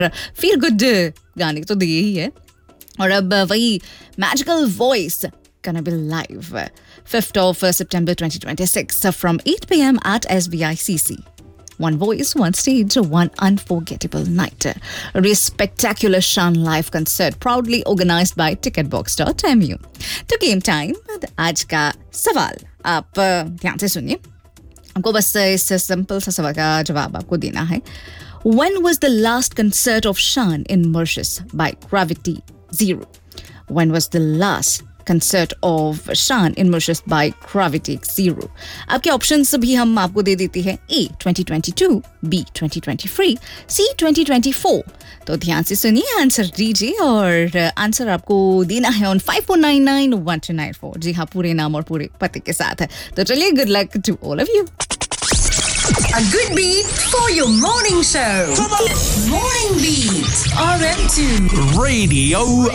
Feel good गाने तो दिए ही है। और अब वही magical voice gonna be live 5th of September 2026 from 8 p.m. at SBICC. One voice, one stage, one unforgettable night. A spectacular Shan live concert proudly organized by ticketbox.mu. तो game time, आज का सवाल आप ध्यान से सुनिए। आपको बस इस सिंपल सा सवाल का जवाब आपको देना है। When was the last concert of Shan in Mauritius by Gravity Zero? When was the last concert of Shan in Mauritius by Gravity Zero? आपके ऑप्शंस भी हम आपको दे देते हैं। A 2022, B 2023, C 2024। तो ध्यान से सुनिए, आंसर दीजिए और आंसर आपको देना है ऑन 54991294। जी हाँ, पूरे नाम और पूरे पते के साथ है। तो चलिए, good luck to all of you. A good beat for your morning show. Morning Beat, RM2. Radio